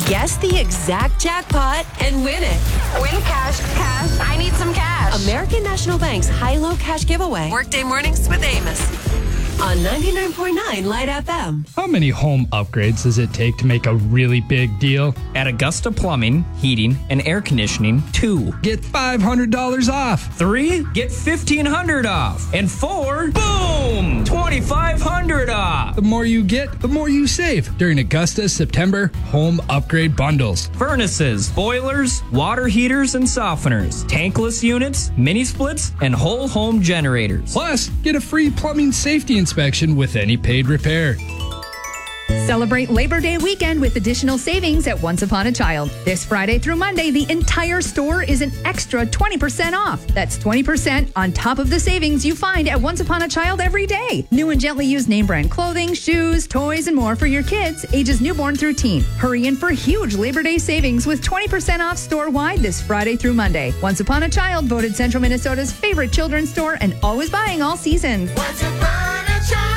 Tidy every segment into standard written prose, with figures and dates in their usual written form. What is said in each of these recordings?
Guess the exact jackpot and win it. Win cash. I need some cash. American National Bank's high-low cash giveaway. Workday mornings with Amos. On 99.9 Light FM. How many home upgrades does it take to make a really big deal? At Augusta Plumbing, Heating, and Air Conditioning, 2. Get $500 off. 3. Get $1,500 off. And 4. Boom! $2,500 off. The more you get, the more you save during Augusta's September home upgrade bundles. Furnaces, boilers, water heaters and softeners, tankless units, mini splits, and whole home generators. Plus, get a free plumbing safety inspection with any paid repair. Celebrate Labor Day weekend with additional savings at Once Upon a Child. This Friday through Monday, the entire store is an extra 20% off. That's 20% on top of the savings you find at Once Upon a Child every day. New and gently used name brand clothing, shoes, toys, and more for your kids, ages newborn through teen. Hurry in for huge Labor Day savings with 20% off store-wide this Friday through Monday. Once Upon a Child voted Central Minnesota's favorite children's store and always buying all seasons. Once upon a child.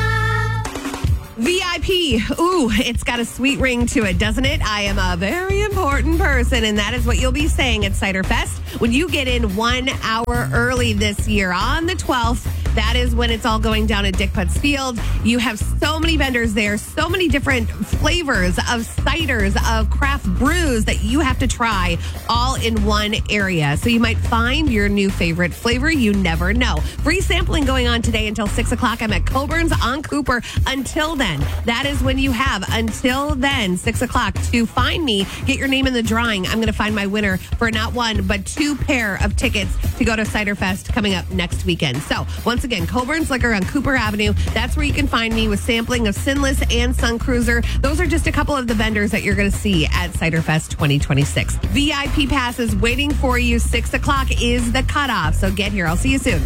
VIP. Ooh, it's got a sweet ring to it, doesn't it? I am a very important person, and that is what you'll be saying at Cider Fest when you get in 1 hour early this year on the 12th. That is when it's all going down at Dick Putz Field. You have so many vendors there, so many different flavors of ciders, of craft brews that you have to try all in one area. So you might find your new favorite flavor. You never know. Free sampling going on today until 6 o'clock. I'm at Coburn's on Cooper. Until then, that is when you have until then, 6 o'clock to find me, get your name in the drawing. I'm going to find my winner for not one, but 2 pair of tickets to go to Cider Fest coming up next weekend. So once again, Coburn's Liquor on Cooper Avenue. That's where you can find me with sampling of Sinless and Sun Cruiser. Those are just a couple of the vendors that you're going to see at Cider Fest 2026. VIP passes waiting for you. 6 o'clock is the cutoff. So get here. I'll see you soon.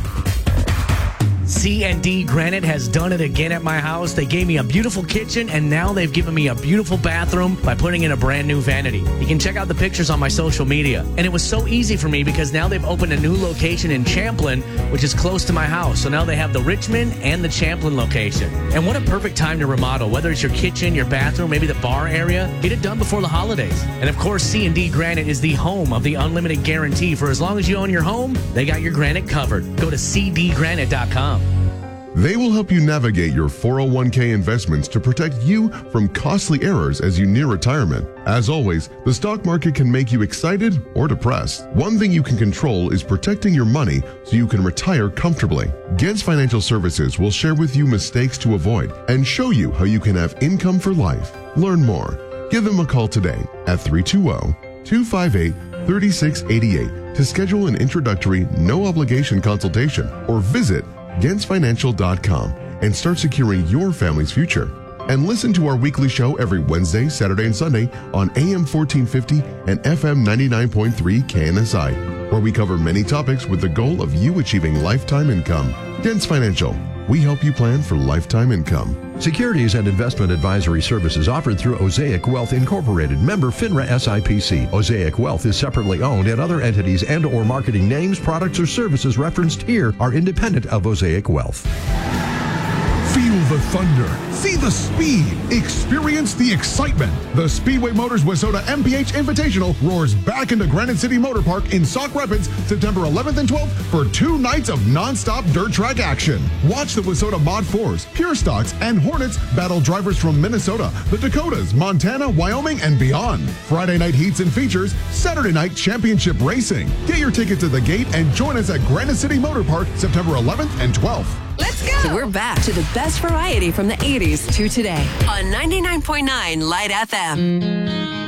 C&D Granite has done it again at my house. They gave me a beautiful kitchen, and now they've given me a beautiful bathroom by putting in a brand new vanity. You can check out the pictures on my social media. And it was so easy for me because now they've opened a new location in Champlin, which is close to my house. So now they have the Richmond and the Champlin location. And what a perfect time to remodel, whether it's your kitchen, your bathroom, maybe the bar area. Get it done before the holidays. And of course, C&D Granite is the home of the unlimited guarantee. For as long as you own your home, they got your granite covered. Go to cdgranite.com. They will help you navigate your 401k investments to protect you from costly errors as you near retirement. As always, the stock market can make you excited or depressed. One thing you can control is protecting your money so you can retire comfortably. Gens Financial Services will share with you mistakes to avoid and show you how you can have income for life. Learn more. Give them a call today at 320-258-3688 to schedule an introductory, no-obligation consultation or visit GensFinancial.com and start securing your family's future. And listen to our weekly show every Wednesday, Saturday, and Sunday on AM 1450 and FM 99.3 KNSI, where we cover many topics with the goal of you achieving lifetime income. Gens Financial, we help you plan for lifetime income. Securities and investment advisory services offered through Osaic Wealth Incorporated, member FINRA SIPC. Osaic Wealth is separately owned, and other entities and or marketing names, products, or services referenced here are independent of Osaic Wealth. Feel the thunder. See the speed. Experience the excitement. The Speedway Motors Wissota MPH Invitational roars back into Granite City Motor Park in Sauk Rapids September 11th and 12th for 2 nights of non-stop dirt track action. Watch the Wissota Mod 4s, Pure Stocks, and Hornets battle drivers from Minnesota, the Dakotas, Montana, Wyoming, and beyond. Friday night heats and features, Saturday night championship racing. Get your tickets at the gate and join us at Granite City Motor Park September 11th and 12th. Let's go. So we're back to the best variety from the 80s to today on 99.9 Light FM.